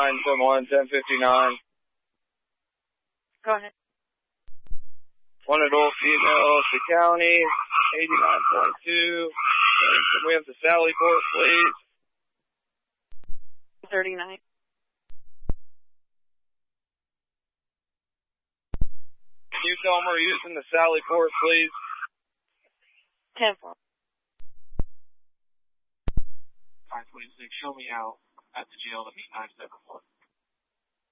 971 1059. Go ahead. One adult female, the county, 89.2. Can we have the Sallyport, please? 39. Can you tell them we're using the Sallyport, please? 10-4. 526, show me out at the jail to meet 974.